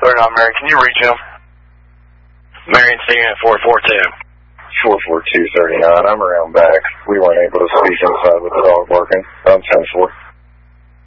39, Marion. Can you reach him? Marion, staying at 4410. 44239. I'm around back. We weren't able to speak inside with the dog barking. I'm 10-4.